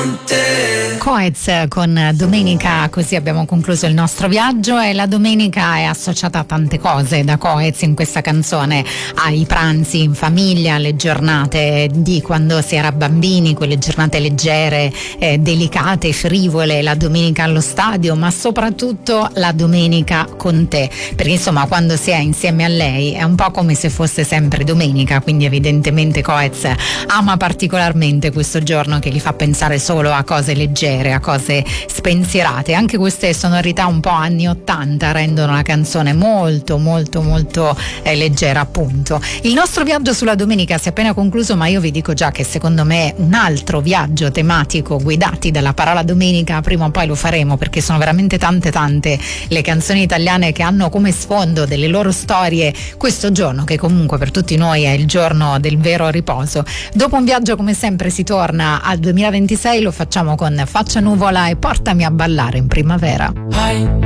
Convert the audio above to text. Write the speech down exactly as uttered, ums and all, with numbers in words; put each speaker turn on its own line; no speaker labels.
con te.
Coez con Domenica, così abbiamo concluso il nostro viaggio. E la domenica è associata a tante cose da Coez in questa canzone, ai pranzi in famiglia, alle giornate di quando si era bambini, quelle giornate leggere, eh, delicate, frivole, la domenica allo stadio, ma soprattutto la domenica con te, perché insomma quando si è insieme a lei è un po' come se fosse sempre domenica, quindi evidentemente Coez ama particolarmente questo giorno che gli fa pensare solo a cose leggere, a cose spensierate. Anche queste sonorità un po' anni ottanta rendono la canzone molto molto molto eh, leggera, appunto. Il nostro viaggio sulla domenica si è appena concluso, ma io vi dico già che secondo me un altro viaggio tematico guidati dalla parola domenica prima o poi lo faremo, perché sono veramente tante tante le canzoni italiane che hanno come sfondo delle loro storie questo giorno, che comunque per tutti noi è il giorno del vero riposo. Dopo un viaggio come sempre si torna al duemilaventisei, lo facciamo con Faccia Nuvola e Portami a ballare in primavera.